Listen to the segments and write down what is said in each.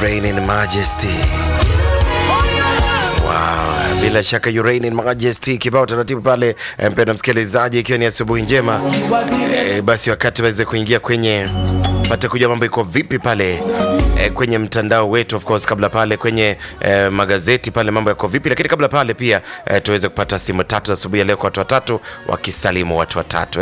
reign in majesty. Wow, bila shaka you reign in majesty. Kibao taratibu pale, mpendwa msikilizaji, ikiwa ni asubuhi njema. Basi wakati waweze kuingia kwenye pata kujua mambo iko vipi pale kwenye mtandao wetu, of course, kabla pale kwenye magazeti pale mambo yako vipi, lakini kabla pale pia tuweze kupata simu tatu za asubuhi leo kwa watu watatu wakisalimu watu watatu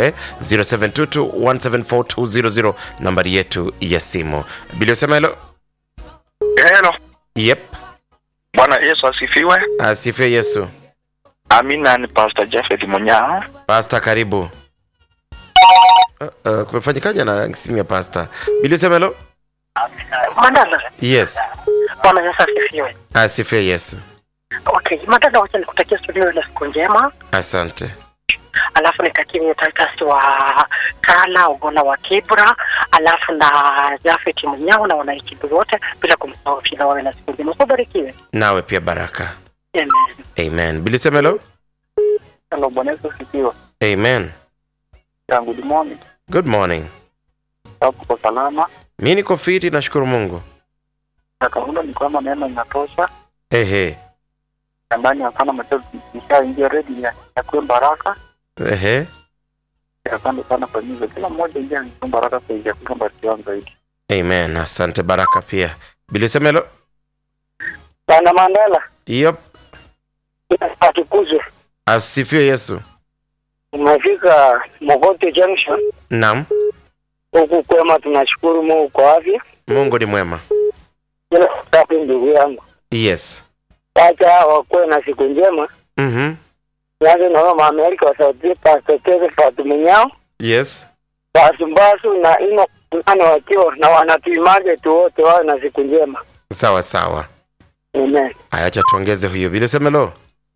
0722174200 nambari yetu ya simu. Bila usema hello. Hello. Yep. Bwana Yesu asifiwe. Asifiwe Yesu. Amina. Ni Pastor Jeffet Munyao. Pastor, karibu. Kumefanyikaje na simu ya Pastor? Bila usema hello. Mandala. Yes. Bwana Yesu asifiwe. Asifiwe Yesu. Okay, Mandala, wacha nikutakia studio ile siku njema. Asante. Alafu nitakie mtakasi wa Kala Ugona wa Kibra, alafu na Jafet Munyao na wanaikibu wote bila kumsahau Fila, wawe na siku njema. Ubarikiwe. Nawe pia baraka. Amen. Amen. Bila usema hello. Hello, Bwana Yesu asifiwe. Amen. Good morning. Good morning. Hapo salama. Mimi niko fiti, nashukuru Mungu. Kaunda ni kwamba neema inatosha. Ehe. Ndani hapana machozi, nishaingia ready ya kuwa baraka. Ehe. Asante sana kwa hizo. Kila mmoja ingia ni baraka kwa hiyo kwa baraka zaidi. Amen. Asante, baraka pia. Bila usema hello. Bwana Mandala. Yep. Atukuzwe. Asifiwe Yesu. Umefika Mogote Junction. Naam. Huku kwema, tunashukuru Mungu kwa afya. Mungu ni mwema. Bila sababu ndugu yangu. Yes. Acha wakuwe na siku njema. Yaani na mama Amerika wa Saudi Pastor Jeffet Munyao. Yes. Basumbasu na ino nane wakiwa na wanatuimaje tu wote wawe na siku njema. Sawa sawa. Amen. Haya, acha tuongeze huyo. Bila usema hello.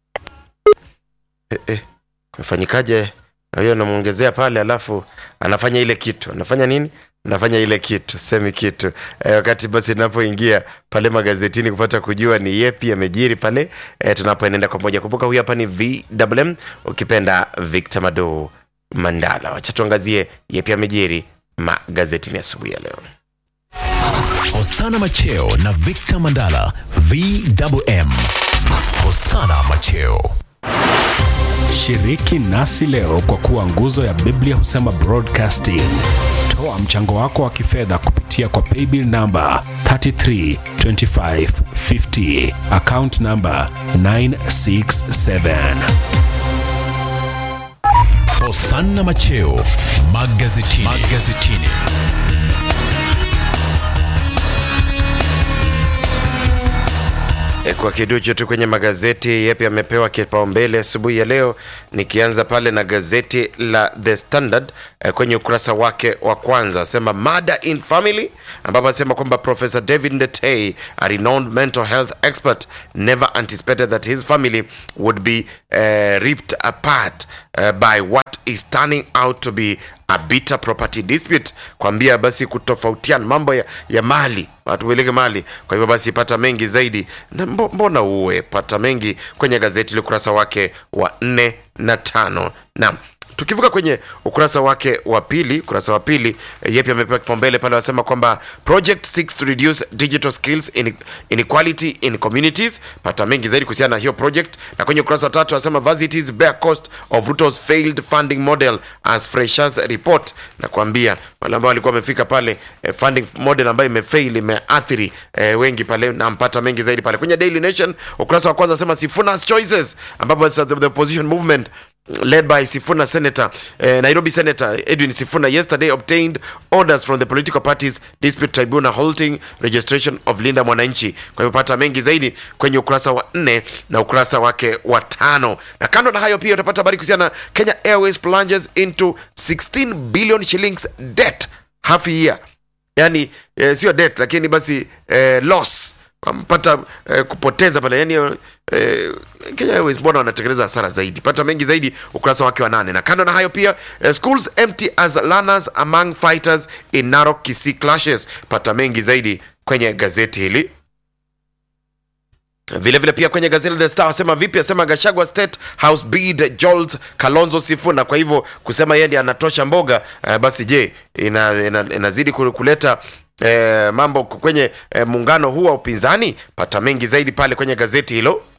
Mfanyikaje? Na hiyo namuongezea pale, alafu anafanya ile kitu. Anafanya nini? Anafanya ile kitu, semi kitu. Wakati basi ninapoingia pale magazetini kupata kujua ni yepi yamejiri pale, tunapoenda kwa moja. Kumbuka huyu hapa ni VMM, ukipenda Victor Mado Mandala. Wacha tuangazie yepi yamejiri magazetini asubuhi ya leo. Hosana Macheo na Victor Mandala, VMM. Hosana Macheo. Shiriki nasi leo kwa kuwa nguzo ya Biblia Husema Broadcasting. Toa mchango wako wa kifedha kupitia kwa paybill number 332550, account number 967. Hosana Macheo magazetini. Kwa kiduchu tu kwenye magazeti yepi yamepewa kipaumbele asubuhi ya leo, nikianza pale na gazeti la The Standard kwenye ukurasa wake wa kwanza asema murder in family, ambapo asema kwamba Professor David Ndetei, a renowned mental health expert, never anticipated that his family would be ripped apart by what is turning out to be a bitter property dispute. Kwambia basi kutofautiana mambo ya mali, watu weleke mali. Kwa hivyo basi pata mengi zaidi, na mbona uwe pata mengi kwenye gazeti ukurasa wake wa 4 na 5. Naam, tukivuka kwenye ukurasa wake wa pili, yepi amepewa kipaumbele pale, wasema kwamba project seeks to reduce digital skills inequality in communities. Pata mengi zaidi kuhusiana na hiyo project. Na kwenye ukurasa wa 3 wasema varsities bear cost of Ruto's failed funding model as Freshers report. Na kuambia wale ambao walikuwa wamefika pale, funding model ambayo imefail, imeathiri wengi pale, na mpata mengi zaidi pale. Kwenye Daily Nation ukurasa wa kwanza wasema Sifuna's choices, ambapo the opposition movement led by Sifuna Senator, Nairobi Senator Edwin Sifuna yesterday obtained orders from the political parties dispute tribunal halting registration of Linda Mwananchi. Kwa hivyo pata mengi zaidi kwenye ukurasa wa 4 na ukurasa wake wa 5. Na kando na hayo pia utapata habari kuhusiana na Kenya Airways plunges into 16 billion shillings debt half a year. Yani sio debt lakini basi loss, mpata kupoteza pale, yani Kenya Airways mbona wanatekeleza hasara zaidi. Pata mengi zaidi ukurasa wake wa 8. Na kando na hayo pia schools empty as learners among fighters in Narok Kisii clashes. Pata mengi zaidi kwenye gazeti hili. Vile vile pia kwenye gazeti The Star wasema vipi, asema Gachagua State House bid jolts Kalonzo Sifuna. Kwa hivyo kusema yeye ndiye anatosha mboga, basi je inazidi kuleta mambo kwenye muungano huu wa upinzani? Pata mengi zaidi pale kwenye gazeti hilo